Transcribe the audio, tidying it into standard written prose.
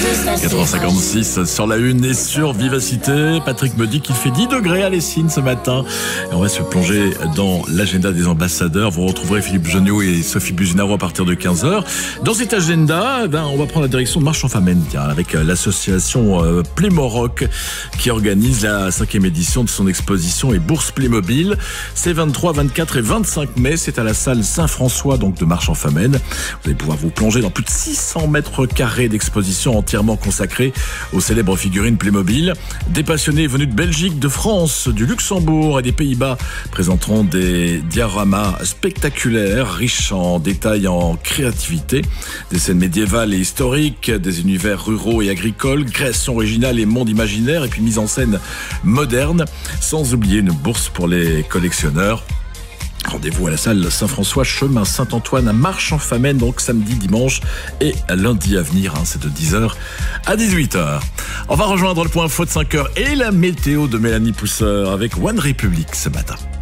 4h56 sur la une et sur Vivacité. Patrick me dit qu'il fait 10 degrés à Lessines ce matin. Et on va se plonger dans l'agenda des ambassadeurs. Vous retrouverez Philippe Geniot et Sophie Buzinaro à partir de 15h. Dans cet agenda, on va prendre la direction de Marche en Famenne, avec l'association Playmoroc qui organise la 5e édition de son exposition et bourse Playmobil. C'est 23, 24 et 25 mai. C'est à la salle Saint-François, donc de Marche en Famenne. Vous allez pouvoir vous plonger dans plus de 600 mètres carrés d'exposition entièrement consacrée aux célèbres figurines Playmobil. Des passionnés venus de Belgique, de France, du Luxembourg et des Pays-Bas présenteront des dioramas spectaculaires, riches en détails et en créativité. Des scènes médiévales et historiques, des univers ruraux et agricoles, créations originales et monde imaginaire, et puis mise en scène moderne, sans oublier une bourse pour les collectionneurs. Rendez-vous à la salle Saint-François, chemin Saint-Antoine à Marche en Famenne, donc samedi, dimanche et lundi à venir, c'est de 10h à 18h. On va rejoindre le point info de 5h et la météo de Mélanie Pousseur avec One Republic ce matin.